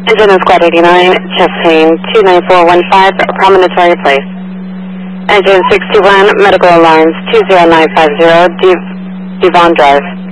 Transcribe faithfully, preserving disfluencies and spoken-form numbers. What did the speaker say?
Engine in Squad eighty-nine, chest pain two nine four one five, Promontory Place. Engine six two one, medical alarms two zero nine five zero, Devon Drive.